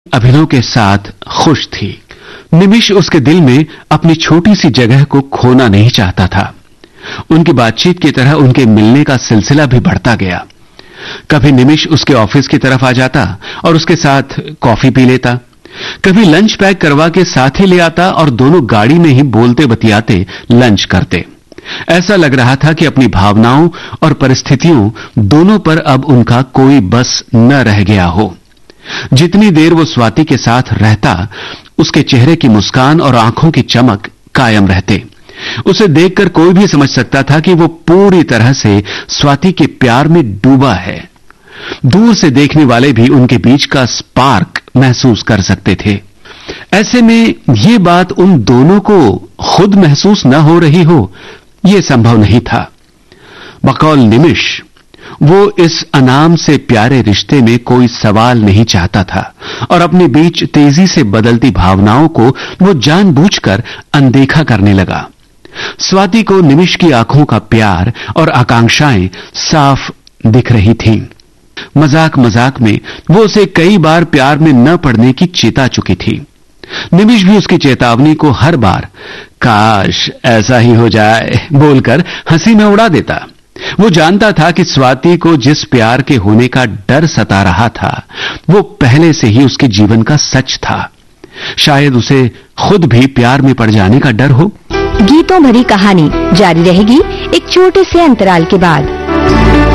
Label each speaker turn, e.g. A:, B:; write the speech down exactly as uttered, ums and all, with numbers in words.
A: अभिनव के साथ खुश थी। निमिष उसके दिल में अपनी छोटी सी जगह को खोना नहीं चाहता था। उनकी बातचीत की तरह उनके मिलने का सिलसिला भी बढ़ता गया। कभी निमिष उसके ऑफिस की तरफ आ जाता और उसके साथ कॉफी पी लेता, कभी लंच पैक करवा के साथ ही ले आता और दोनों गाड़ी में ही बोलते बतियाते लंच करते। ऐसा लग रहा था कि अपनी भावनाओं और परिस्थितियों दोनों पर अब उनका कोई बस न रह गया हो। जितनी देर वो स्वाति के साथ रहता, उसके चेहरे की मुस्कान और आंखों की चमक कायम रहते। उसे देखकर कोई भी समझ सकता था कि वो पूरी तरह से स्वाति के प्यार में डूबा है। दूर से देखने वाले भी उनके बीच का स्पार्क महसूस कर सकते थे। ऐसे में ये बात उन दोनों को खुद महसूस न हो रही हो, यह संभव नहीं था। बकौल निमिष, वो इस अनाम से प्यारे रिश्ते में कोई सवाल नहीं चाहता था और अपने बीच तेजी से बदलती भावनाओं को वो जानबूझकर अनदेखा करने लगा। स्वाति को निमिष की आंखों का प्यार और आकांक्षाएं साफ दिख रही थीं। मजाक मजाक में वो उसे कई बार प्यार में न पड़ने की चेता चुकी थी। निमिष भी उसकी चेतावनी को हर बार काश ऐसा ही हो जाए बोलकर हंसी में उड़ा देता। वो जानता था कि स्वाति को जिस प्यार के होने का डर सता रहा था, वो पहले से ही उसके जीवन का सच था। शायद उसे खुद भी प्यार में पड़ जाने का डर हो।
B: गीतों भरी कहानी जारी रहेगी एक छोटे से अंतराल के बाद।